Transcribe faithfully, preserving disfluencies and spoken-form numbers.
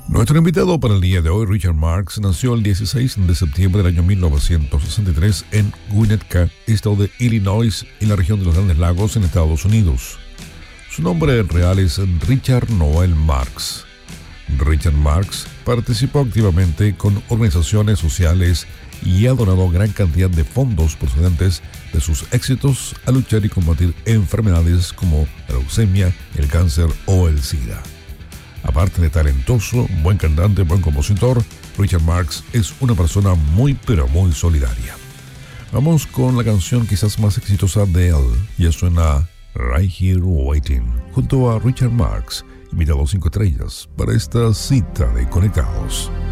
Nuestro invitado para el día de hoy, Richard Marx, nació el dieciséis de septiembre del año mil novecientos sesenta y tres en Winnetka, estado de Illinois, en la región de los Grandes Lagos, en Estados Unidos. Su nombre real es Richard Noel Marx. Richard Marx participó activamente con organizaciones sociales y ha donado gran cantidad de fondos procedentes de sus éxitos a luchar y combatir enfermedades como la leucemia, el cáncer o el SIDA. Aparte de talentoso, buen cantante, buen compositor, Richard Marx es una persona muy pero muy solidaria. Vamos con la canción quizás más exitosa de él, y suena Right Here Waiting, junto a Richard Marx, invitado cinco estrellas para esta cita de Conectados.